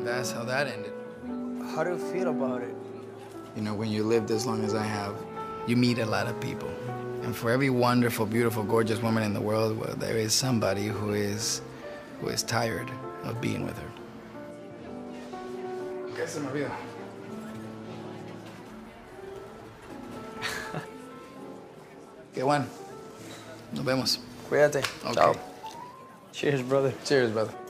And that's how that ended. How do you feel about it? You know, when you lived as long as I have, you meet a lot of people. And for every wonderful, beautiful, gorgeous woman in the world, well, there is somebody who is tired of being with her. ¿Qué se me olvida? Qué bueno. Nos vemos. Cuídate. Okay. Ciao. Cheers, brother. Cheers, brother.